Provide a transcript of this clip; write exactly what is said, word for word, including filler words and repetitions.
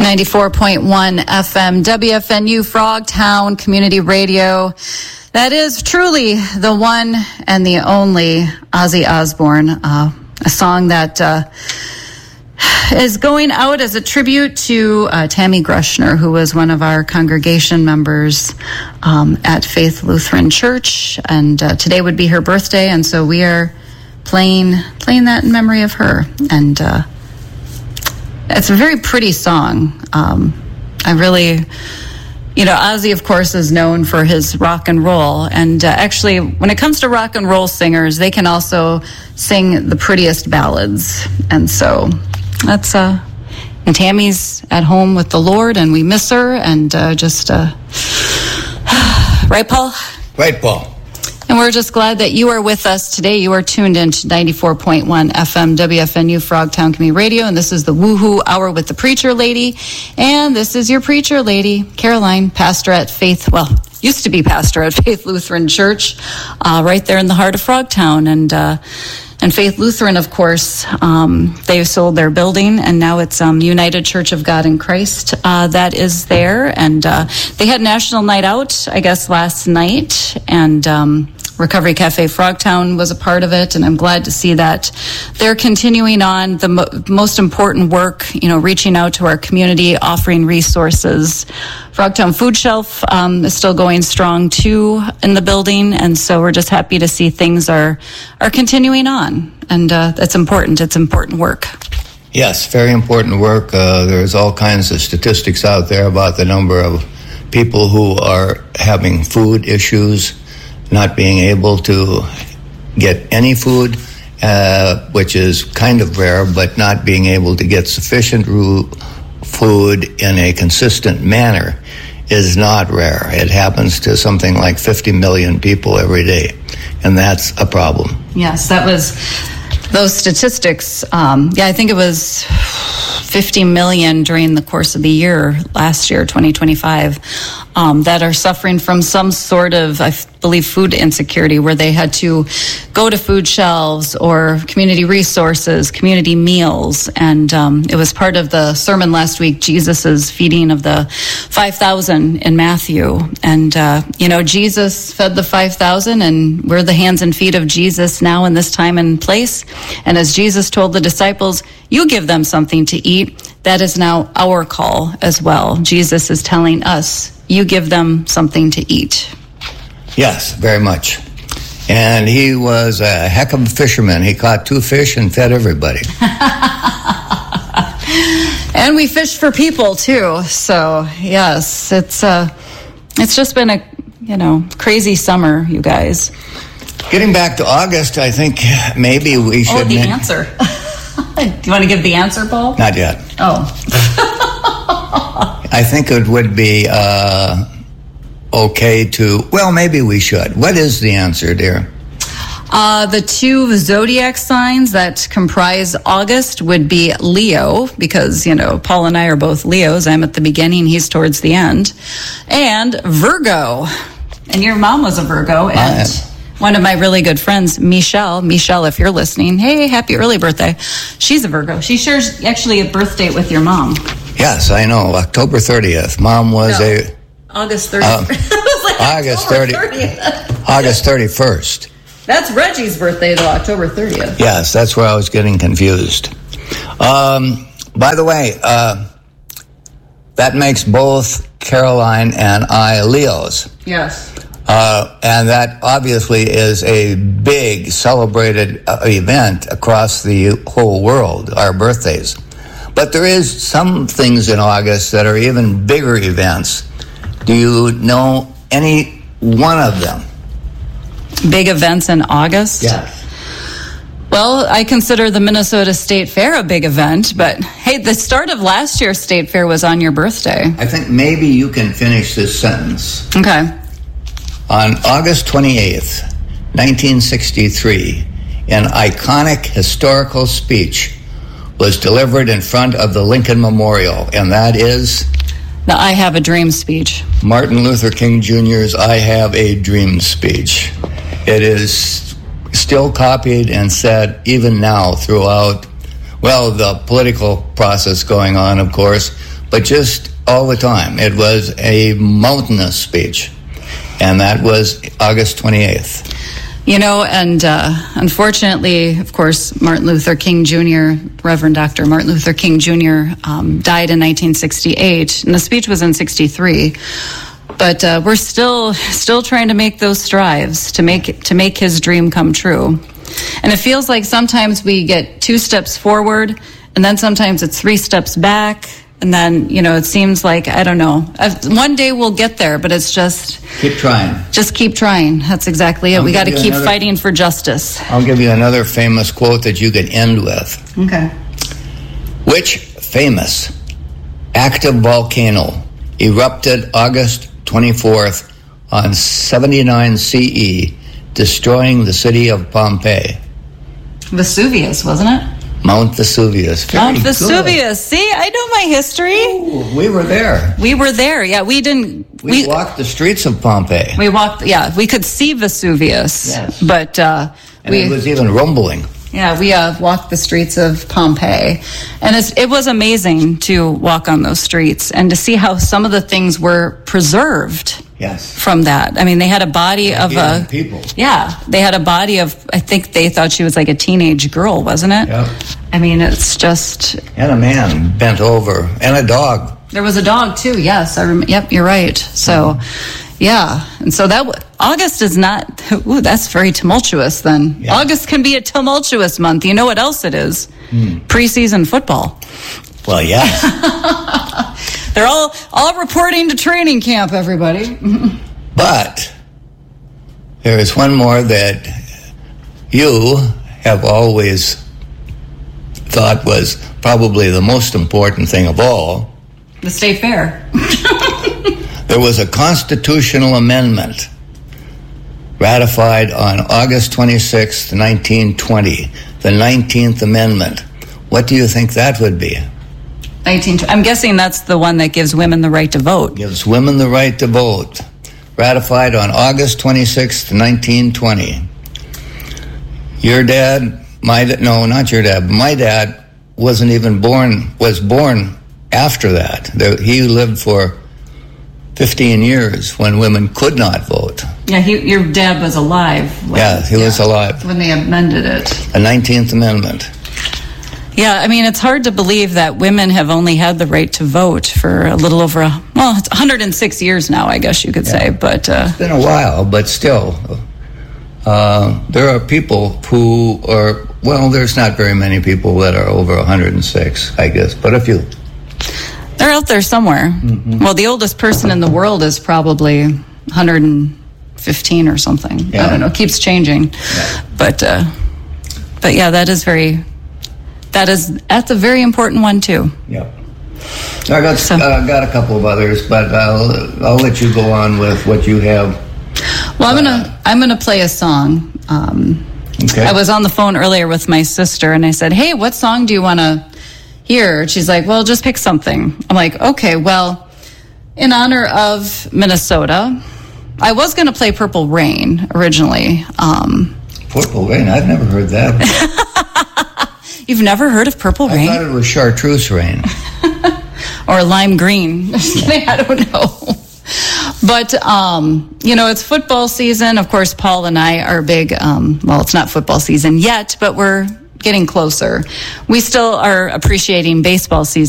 ninety-four point one F M, W F N U, Frogtown Community Radio. That is truly the one and the only Ozzy Osbourne, uh, a song that uh, is going out as a tribute to uh, Tammy Grushner, who was one of our congregation members um, at Faith Lutheran Church, and uh, today would be her birthday, and so we are playing playing that in memory of her. And uh, it's a very pretty song. Um, I really... You know, Ozzy, of course, is known for his rock and roll. And uh, actually, when it comes to rock and roll singers, they can also sing the prettiest ballads. And so that's, uh, and Tammy's at home with the Lord, and we miss her. And uh, just, uh, right, Paul? Right, Paul. And we're just glad that you are with us today. You are tuned in to ninety-four point one F M, W F N U, Frogtown Community Radio, and this is the Woohoo Hour with the Preacher Lady. And this is your Preacher Lady, Caroline, pastor at Faith, well, used to be pastor at Faith Lutheran Church, uh, right there in the heart of Frogtown. And, uh, and Faith Lutheran, of course, um, they sold their building, and now it's um, United Church of God in Christ uh, that is there. And uh, they had National Night Out, I guess, last night, and um, Recovery Cafe Frogtown was a part of it, and I'm glad to see that they're continuing on the mo- most important work, you know, reaching out to our community, offering resources. Frogtown Food Shelf um, is still going strong, too, in the building, and so we're just happy to see things are, are continuing on, and uh, it's important. It's important work. Yes, very important work. Uh, there's all kinds of statistics out there about the number of people who are having food issues, not being able to get any food, uh, which is kind of rare, but not being able to get sufficient ru- food in a consistent manner is not rare. It happens to something like fifty million people every day, and that's a problem. Yes, that was those statistics. Um, yeah, I think it was fifty million during the course of the year, last year, twenty twenty-five, um, that are suffering from some sort of, I believe, food insecurity, where they had to go to food shelves or community resources, community meals. And um, it was part of the sermon last week, Jesus's feeding of the five thousand in Matthew. And, uh, you know, Jesus fed the five thousand, and we're the hands and feet of Jesus now in this time and place. And as Jesus told the disciples, you give them something to eat. That is now our call as well. Jesus is telling us, you give them something to eat. Yes, very much. And he was a heck of a fisherman. He caught two fish and fed everybody. And we fished for people too. So yes, it's uh, it's just been a you know crazy summer, you guys. Getting back to August, I think maybe we should... Oh, the ma- answer. Do you want to give the answer, Paul? Not yet. Oh. I think it would be uh, okay to... Well, maybe we should. What is the answer, dear? Uh, the two zodiac signs that comprise August would be Leo, because, you know, Paul and I are both Leos. I'm at the beginning, he's towards the end. And Virgo. And your mom was a Virgo, and... One of my really good friends, Michelle, Michelle, if you're listening, hey, happy early birthday. She's a Virgo. She shares actually a birth date with your mom. Yes, I know, October thirtieth. Mom was no, a... August thirtieth. Um, like August thirtieth. August thirty-first. That's Reggie's birthday, though, October thirtieth. Yes, that's where I was getting confused. Um, by the way, uh, that makes both Caroline and I Leos. Yes. Uh, and that obviously is a big celebrated uh, event across the whole world, our birthdays. But there is some things in August that are even bigger events. Do you know any one of them? Big events in August? Yeah. Well, I consider the Minnesota State Fair a big event, but hey, the start of last year's State Fair was on your birthday. I think maybe you can finish this sentence. Okay. On August twenty-eighth, nineteen sixty-three, an iconic historical speech was delivered in front of the Lincoln Memorial, and that is... The I Have a Dream speech. Martin Luther King Junior's I Have a Dream speech. It is still copied and said even now throughout, well, the political process going on, of course, but just all the time. It was a mountainous speech, and that was August twenty-eighth. You know, and uh, unfortunately, of course, Martin Luther King Junior, Reverend Doctor Martin Luther King Junior Um, died in nineteen sixty-eight, and the speech was in sixty-three. But uh, we're still still trying to make those strives to make to make his dream come true. And it feels like sometimes we get two steps forward, and then sometimes it's three steps back. And then, you know, it seems like, I don't know, one day we'll get there, but it's just... Keep trying. Just keep trying. That's exactly it. I'll we got to keep another, fighting for justice. I'll give you another famous quote that you could end with. Okay. Which famous active volcano erupted August twenty-fourth on seventy-nine C E, destroying the city of Pompeii? Vesuvius, wasn't it? Mount Vesuvius. Very Mount Vesuvius. Good. See, I know my history. Ooh, we were there. We were there. Yeah, we didn't. We, we walked the streets of Pompeii. We walked. Yeah, we could see Vesuvius. Yes. But uh, and we. it was even rumbling. Yeah, we uh, walked the streets of Pompeii, and it's, it was amazing to walk on those streets and to see how some of the things were preserved. Yes. From that, I mean, they had a body of a people. Yeah, they had a body of. I think they thought she was like a teenage girl, wasn't it? Yep. I mean, it's just. And a man bent over, and a dog. There was a dog too. Yes, I rem- Yep, you're right. So, mm-hmm. yeah, and so that w- August is not. Ooh, that's very tumultuous. Then yeah. August can be a tumultuous month. You know what else it is? Mm. Preseason football. Well, yeah. They're all all reporting to training camp, everybody. But there is one more that you have always thought was probably the most important thing of all. The state fair. There was a constitutional amendment ratified on August twenty-sixth, nineteen twenty, the nineteenth Amendment. What do you think that would be? nineteen I'm guessing that's the one that gives women the right to vote. Gives women the right to vote. Ratified on August twenty-sixth, nineteen twenty. Your dad, my dad, no, not your dad, my dad wasn't even born, was born after that. He lived for fifteen years when women could not vote. Yeah, he, your dad was alive. When, yeah, he yeah, was alive. When they amended it. The nineteenth Amendment. Yeah, I mean, it's hard to believe that women have only had the right to vote for a little over, a, well, it's one hundred six years now, I guess you could yeah. say. But uh, it's been a while, but still, uh, there are people who are, well, there's not very many people that are over one hundred six, I guess, but a few. They're out there somewhere. Mm-hmm. Well, the oldest person in the world is probably one hundred fifteen or something. Yeah. I don't know. It keeps changing. Yeah. But, uh, but yeah, that is very... That is, that's a very important one, too. Yep. I got, so, uh, got a couple of others, but I'll, I'll let you go on with what you have. Well, I'm uh, gonna I'm gonna play a song. Um, okay. I was on the phone earlier with my sister, and I said, "Hey, what song do you want to hear?" She's like, "Well, just pick something." I'm like, "Okay, well, in honor of Minnesota, I was going to play Purple Rain originally." Um, Purple Rain? I've never heard that. You've never heard of Purple Rain? I thought it was Chartreuse Rain. Or Lime Green. I don't know. But, um, you know, it's football season. Of course, Paul and I are big, um, well, it's not football season yet, but we're getting closer. We still are appreciating baseball season.